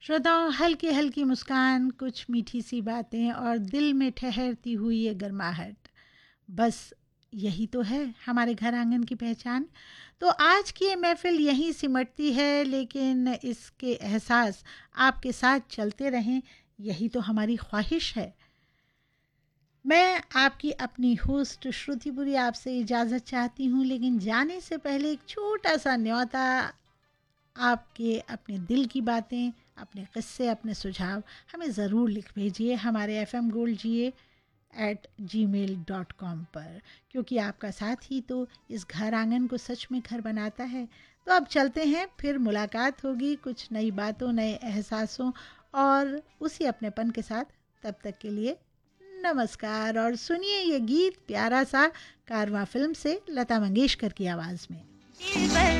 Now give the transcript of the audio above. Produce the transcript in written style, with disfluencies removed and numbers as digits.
श्रोताओं, हल्की हल्की मुस्कान, कुछ मीठी सी बातें और दिल में ठहरती हुई ये गर्माहट, बस यही तो है हमारे घर आंगन की पहचान। तो आज की ये महफिल यहीं सिमटती है, लेकिन इसके एहसास आपके साथ चलते रहें, यही तो हमारी ख्वाहिश है। मैं आपकी अपनी होस्ट श्रुतिपुरी आपसे इजाज़त चाहती हूँ, लेकिन जाने से पहले एक छोटा सा न्योता। आपके अपने दिल की बातें, अपने किस्से, अपने सुझाव हमें ज़रूर लिख भेजिए हमारे fmgoldga@gmail.com पर, क्योंकि आपका साथ ही तो इस घर आंगन को सच में घर बनाता है। तो अब चलते हैं, फिर मुलाकात होगी कुछ नई बातों, नए एहसासों और उसी अपनेपन के साथ। तब तक के लिए नमस्कार, और सुनिए ये गीत प्यारा सा कारवां फिल्म से, लता मंगेशकर की आवाज़ में।